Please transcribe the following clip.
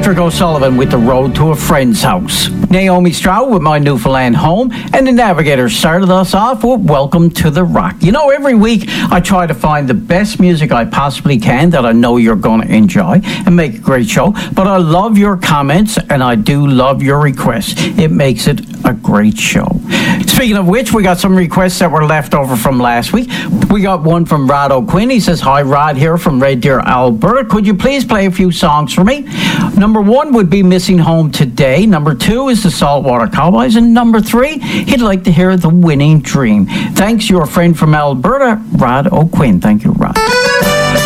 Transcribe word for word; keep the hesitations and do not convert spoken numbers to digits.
Patrick O'Sullivan with The Road to a Friend's House. Naomi Stroud with My Newfoundland Home. And the Navigators started us off with Welcome to the Rock. You know, every week I try to find the best music I possibly can that I know you're going to enjoy and make a great show. But I love your comments and I do love your requests. It makes it a great show. Speaking of which, we got some requests that were left over from last week. We got one from Rod O'Quinn. He says, "Hi, Rod here from Red Deer, Alberta. Could you please play a few songs for me? Number one would be Missing Home Today. Number two is the Saltwater Cowboys. And number three, he'd like to hear The Winning Dream. Thanks, your friend from Alberta, Rod O'Quinn." Thank you, Rod.